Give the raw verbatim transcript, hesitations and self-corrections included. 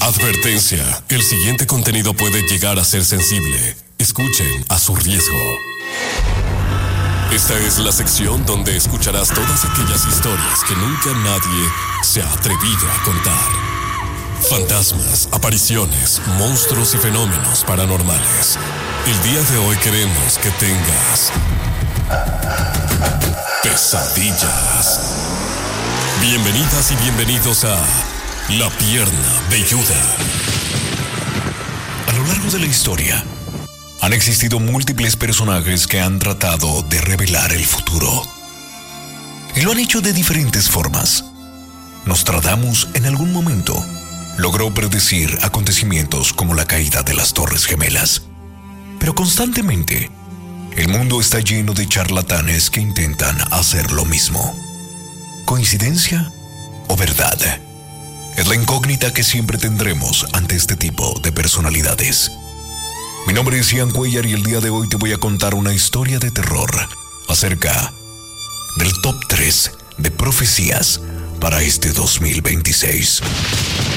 Advertencia, el siguiente contenido puede llegar a ser sensible. Escuchen a su riesgo. Esta es la sección donde escucharás todas aquellas historias que nunca nadie se ha atrevido a contar. Fantasmas, apariciones, monstruos y fenómenos paranormales. El día de hoy queremos que tengas pesadillas. Bienvenidas y bienvenidos a La Pierna Velluda. A lo largo de la historia, han existido múltiples personajes que han tratado de revelar el futuro. Y lo han hecho de diferentes formas. Nostradamus, en algún momento, logró predecir acontecimientos como la caída de las Torres Gemelas. Pero constantemente, el mundo está lleno de charlatanes que intentan hacer lo mismo. ¿Coincidencia o verdad? Es la incógnita que siempre tendremos ante este tipo de personalidades. Mi nombre es Ian Cuellar y el día de hoy te voy a contar una historia de terror acerca del top tres de profecías para este dos mil veintiséis.